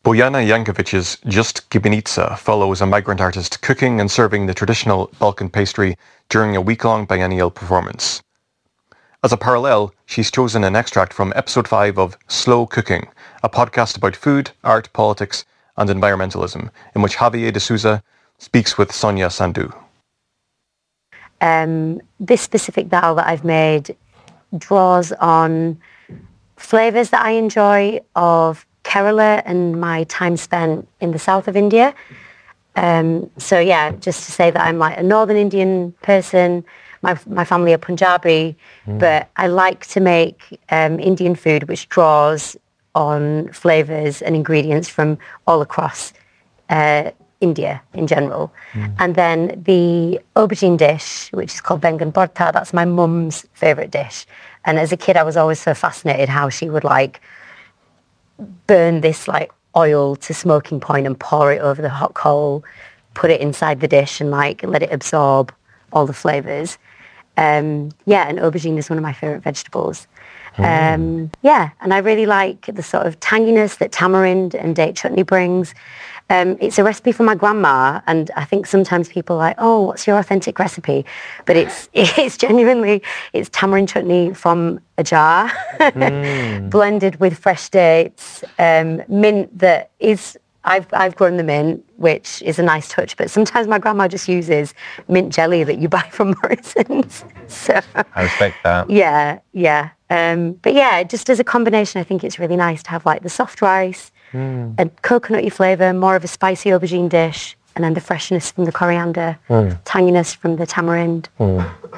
Bojana Jankovic's Just Gibanica follows a migrant artist cooking and serving the traditional Balkan pastry during a week-long biennial performance. As a parallel, she's chosen an extract from episode 5 of Slow Cooking, a podcast about food, art, politics, and environmentalism, in which Javier de Souza speaks with Sonia Sandu. This specific dal that I've made draws on flavours that I enjoy of Kerala and my time spent in the south of India. So yeah, just to say that I'm like a northern Indian person. My family are Punjabi, but I like to make Indian food which draws on flavours and ingredients from all across India in general. And then the aubergine dish, which is called Bengan Bharta, that's my mum's favourite dish. And as a kid, I was always so fascinated how she would like burn this like oil to smoking point and pour it over the hot coal, put it inside the dish and like let it absorb all the flavours. And aubergine is one of my favourite vegetables. And I really like the sort of tanginess that tamarind and date chutney brings. It's a recipe from my grandma, and I think sometimes people are like, oh, what's your authentic recipe? But it's genuinely, it's tamarind chutney from a jar, blended with fresh dates, mint that is, I've grown the mint, which is a nice touch, but sometimes my grandma just uses mint jelly that you buy from Morrison's. So I respect that. Yeah. But yeah, just as a combination, I think it's really nice to have like the soft rice, a coconutty flavour, more of a spicy aubergine dish, and then the freshness from the coriander, tanginess from the tamarind.